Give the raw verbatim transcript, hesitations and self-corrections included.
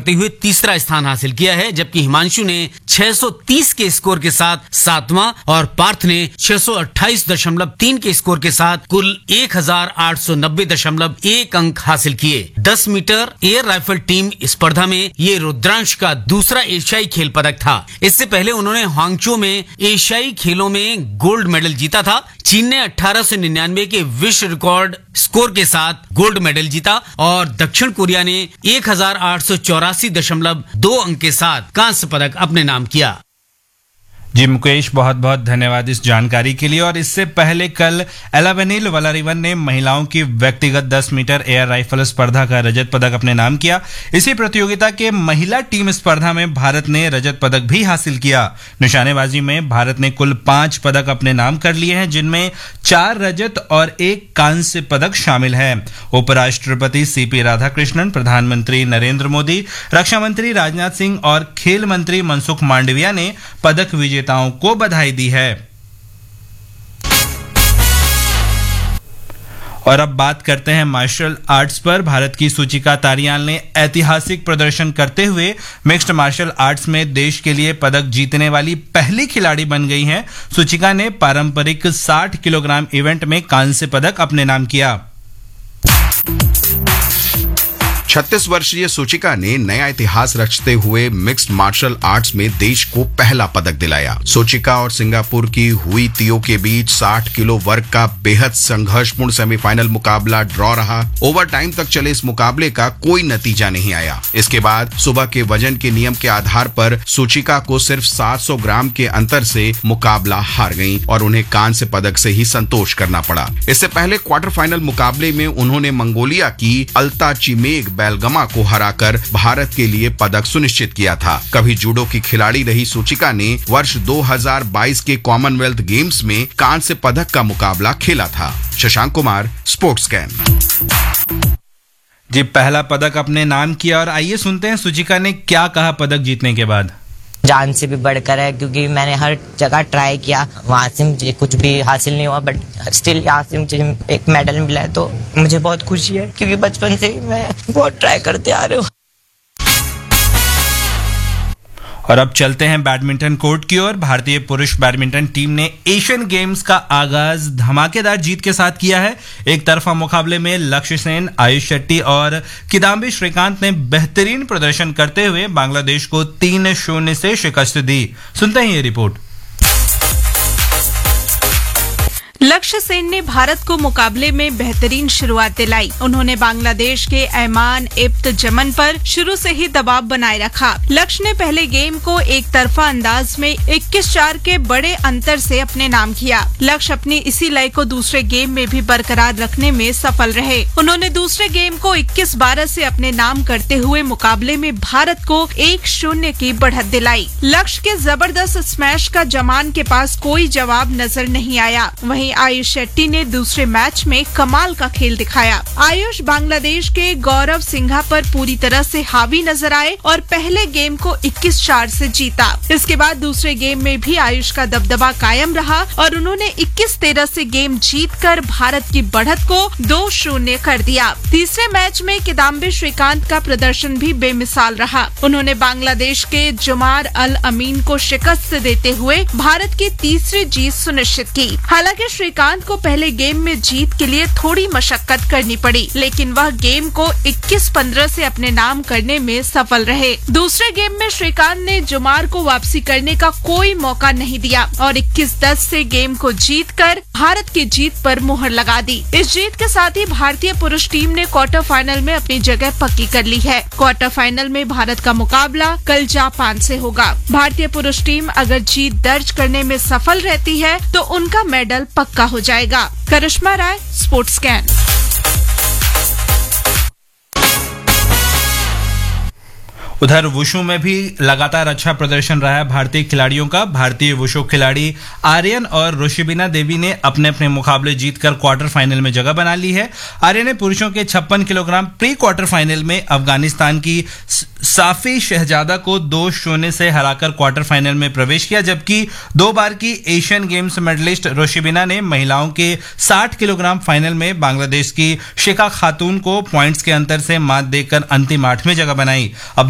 करते हुए तीसरा स्थान हासिल किया है, जबकि हिमांशु ने छह सौ तीस के स्कोर के साथ सातवां और पार्थ ने छह सौ अट्ठाईस दशमलव तीन के स्कोर के साथ कुल एक हजार आठ सौ नब्बे दशमलव एक अंक हासिल किए। दस मीटर एयर राइफल टीम स्पर्धा में ये रुद्रांश का दूसरा एशियाई खेल पदक था। इससे पहले उन्होंने हांगचो में एशियाई खेलों में गोल्ड मेडल जीता था। चीन ने अठारह सौ निन्यानवे के विश्व रिकॉर्ड स्कोर के साथ गोल्ड मेडल जीता और दक्षिण कोरिया ने एक हजार आठ सौ चौरासी दशमलव दो अंक के साथ कांस्य पदक अपने नाम किया। जी मुकेश, बहुत बहुत धन्यवाद इस जानकारी के लिए। और इससे पहले कल एलावेनिल वलारिवन ने महिलाओं की व्यक्तिगत दस मीटर एयर राइफल स्पर्धा का रजत पदक अपने नाम किया। इसी प्रतियोगिता के महिला टीम स्पर्धा में भारत ने रजत पदक भी हासिल किया। निशानेबाजी में भारत ने कुल पांच पदक अपने नाम कर लिए हैं, जिनमें चार रजत और एक कांस्य पदक शामिल है। उपराष्ट्रपति सीपी राधाकृष्णन, प्रधानमंत्री नरेंद्र मोदी, रक्षा मंत्री राजनाथ सिंह और खेल मंत्री मनसुख मांडविया ने पदक विजेताओं को बधाई दी है। और अब बात करते हैं मार्शल आर्ट्स पर। भारत की सूचिका तारियाल ने ऐतिहासिक प्रदर्शन करते हुए मिक्स्ड मार्शल आर्ट्स में देश के लिए पदक जीतने वाली पहली खिलाड़ी बन गई हैं। सूचिका ने पारंपरिक साठ किलोग्राम इवेंट में कांस्य पदक अपने नाम किया। छत्तीस वर्षीय सूचिका ने नया इतिहास रचते हुए मिक्स्ड मार्शल आर्ट्स में देश को पहला पदक दिलाया। सूचिका और सिंगापुर की हुई तियो के बीच साठ किलो वर्ग का बेहद संघर्षपूर्ण सेमीफाइनल मुकाबला ड्रॉ रहा। ओवर टाइम तक चले इस मुकाबले का कोई नतीजा नहीं आया। इसके बाद सुबह के वजन के नियम के आधार पर सूचिका को सिर्फ सात सौ ग्राम के अंतर से मुकाबला हार गईं और उन्हें कांस्य पदक से ही संतोष करना पड़ा। इससे पहले क्वार्टर फाइनल मुकाबले में उन्होंने मंगोलिया की अल्ता चिमेग बेलगमा को हराकर भारत के लिए पदक सुनिश्चित किया था। कभी जूडो की खिलाड़ी रही सूचिका ने वर्ष दो हज़ार बाईस के कॉमनवेल्थ गेम्स में कांस्य पदक का मुकाबला खेला था। Shashank Kumar, sports scan. जी, पहला पदक अपने नाम किया और आइए सुनते हैं सूचिका ने क्या कहा पदक जीतने के बाद। जान से भी बढ़कर है, क्योंकि मैंने हर जगह ट्राई किया, वहाँ से मुझे कुछ भी हासिल नहीं हुआ, बट स्टिल यहाँ से मुझे एक मेडल मिला है तो मुझे बहुत खुशी है, क्योंकि बचपन से ही मैं बहुत ट्राई करते आ रहा हूँ। और अब चलते हैं बैडमिंटन कोर्ट की ओर। भारतीय पुरुष बैडमिंटन टीम ने एशियन गेम्स का आगाज धमाकेदार जीत के साथ किया है। एक तरफा मुकाबले में लक्ष्य सेन, आयुष शेट्टी और किदाम्बी श्रीकांत ने बेहतरीन प्रदर्शन करते हुए बांग्लादेश को तीन शून्य से शिकस्त दी। सुनते हैं ये रिपोर्ट। लक्ष्य सेन ने भारत को मुकाबले में बेहतरीन शुरुआत दिलाई। उन्होंने बांग्लादेश के ऐमान इब्त जमन पर शुरू से ही दबाव बनाए रखा। लक्ष्य ने पहले गेम को एक तरफा अंदाज में इक्कीस चार के बड़े अंतर से अपने नाम किया। लक्ष्य अपनी इसी लय को दूसरे गेम में भी बरकरार रखने में सफल रहे। उन्होंने दूसरे गेम को इक्कीस बारह से अपने नाम करते हुए मुकाबले में भारत को एक शून्य की बढ़त दिलाई। लक्ष्य के जबरदस्त स्मैश का जमान के पास कोई जवाब नजर नहीं आया। वहीं आयुष शेट्टी ने दूसरे मैच में कमाल का खेल दिखाया। आयुष बांग्लादेश के गौरव सिंघा पर पूरी तरह से हावी नजर आए और पहले गेम को इक्कीस चार से जीता। इसके बाद दूसरे गेम में भी आयुष का दबदबा कायम रहा और उन्होंने इक्कीस तेरह से गेम जीतकर भारत की बढ़त को दो शून्य कर दिया। तीसरे मैच में किदाम्बी श्रीकांत का प्रदर्शन भी बेमिसाल रहा। उन्होंने बांग्लादेश के जुमार अल अमीन को शिकस्त देते हुए भारत की तीसरी जीत सुनिश्चित की। हालांकि श्रीकांत को पहले गेम में जीत के लिए थोड़ी मशक्कत करनी पड़ी, लेकिन वह गेम को इक्कीस पंद्रह से अपने नाम करने में सफल रहे। दूसरे गेम में श्रीकांत ने जुमार को वापसी करने का कोई मौका नहीं दिया और इक्कीस दस से गेम को जीतकर भारत की जीत पर मुहर लगा दी। इस जीत के साथ ही भारतीय पुरुष टीम ने क्वार्टर फाइनल में अपनी जगह पक्की कर ली है। क्वार्टर फाइनल में भारत का मुकाबला कल जापान से होगा। भारतीय पुरुष टीम अगर जीत दर्ज करने में सफल रहती है तो उनका मेडल पक्का हो जाएगा। करिश्मा राय, स्पोर्ट्स स्कैन। उधर वुशु में भी लगातार अच्छा प्रदर्शन रहा है भारतीय खिलाड़ियों का। भारतीय वुशु खिलाड़ी आर्यन और रोशिबिना देवी ने अपने अपने मुकाबले जीतकर क्वार्टर फाइनल में जगह बना ली है। आर्यन ने पुरुषों के छप्पन किलोग्राम प्री क्वार्टर फाइनल में अफगानिस्तान की साफी शहजादा को दो शून्य से हराकर क्वार्टर फाइनल में प्रवेश किया, जबकि दो बार की एशियन गेम्स मेडलिस्ट रोशिबिना ने महिलाओं के साठ किलोग्राम फाइनल में बांग्लादेश की शिखा खातून को पॉइंट्स के अंतर से मात देकर अंतिम आठ में जगह बनाई। अब